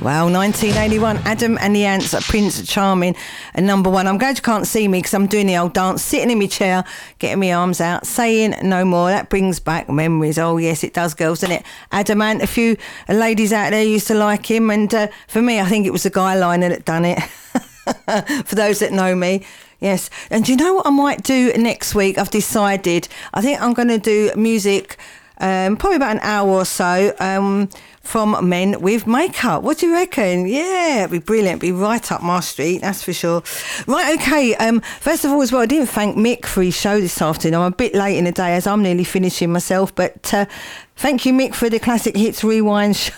Well, 1981, Adam and the Ants, Prince Charming, and number one. I'm glad you can't see me because I'm doing the old dance, sitting in my chair, getting my arms out, saying no more. That brings back memories. Oh, yes, it does, girls, doesn't it? Adam Ant, a few ladies out there used to like him, and for me, I think it was the Guy Liner that done it. For those that know me. Yes. And do you know what I might do next week? I've decided. I think I'm going to do music, probably about an hour or so, from men with makeup. What do you reckon? Yeah, it'd be brilliant. It'd be right up my street, that's for sure. Right, okay. First of all, as well, I didn't thank Mick for his show this afternoon. I'm a bit late in the day as I'm nearly finishing myself, but thank you, Mick, for the Classic Hits Rewind show,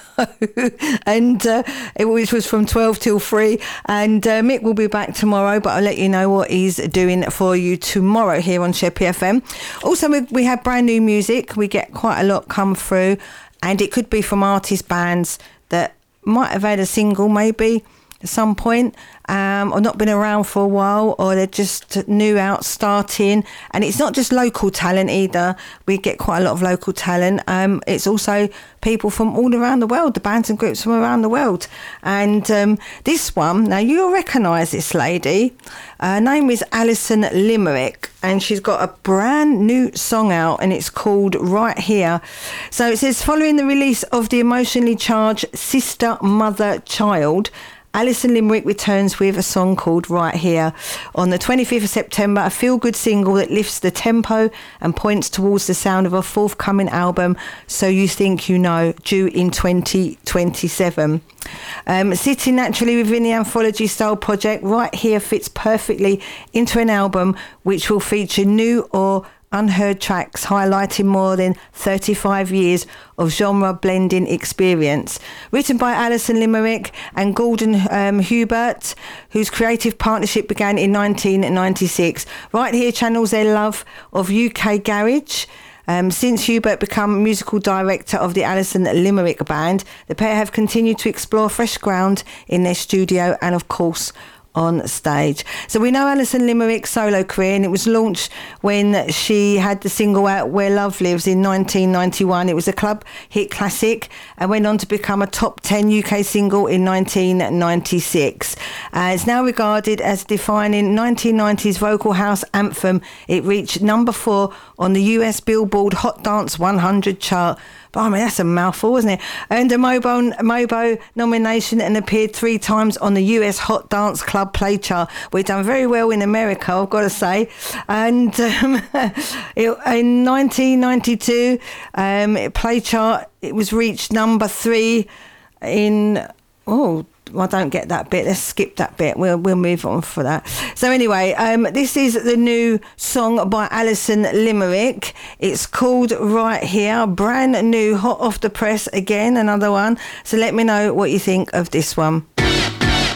and which was from 12 till 3. And Mick will be back tomorrow, but I'll let you know what he's doing for you tomorrow here on Sheppey FM. Also, we have brand new music. We get quite a lot come through, and it could be from artist bands that might have had a single maybe at some point, or not been around for a while, or they're just new out starting. And it's not just local talent either. We get quite a lot of local talent. It's also people from all around the world, the bands and groups from around the world. And this one, now you'll recognise this lady. Her name is Alison Limerick, and she's got a brand new song out, and it's called Right Here. So it says, following the release of the emotionally charged Sister, Mother, Child, Alison Limerick returns with a song called Right Here. On the 25th of September, a feel-good single that lifts the tempo and points towards the sound of a forthcoming album, So You Think You Know, due in 2027. Sitting naturally within the anthology-style project, Right Here fits perfectly into an album which will feature new or unheard tracks highlighting more than 35 years of genre blending experience. Written by Alison Limerick and Gordon Hubert, whose creative partnership began in 1996. Right Here channels their love of UK garage. Since Hubert became musical director of the Alison Limerick Band, the pair have continued to explore fresh ground in their studio and, of course, on stage. So we know Alison Limerick's solo career, and it was launched when she had the single out Where Love Lives in 1991. It was a club hit classic and went on to become a top 10 UK single in 1996. It's now regarded as defining 1990s vocal house anthem. It reached number 4 on the US Billboard Hot Dance 100 chart. But I mean, that's a mouthful, isn't it? Earned a Mobo nomination and appeared 3 times on the US Hot Dance Club Play chart. We've done very well in America, I've got to say. And in 1992, Play chart, it was reached number 3 in... I don't get that bit. Let's skip that bit. We'll move on for that. So anyway, this is the new song by Alison Limerick. It's called Right Here. Brand new, hot off the press again, another one. So let me know what you think of this one.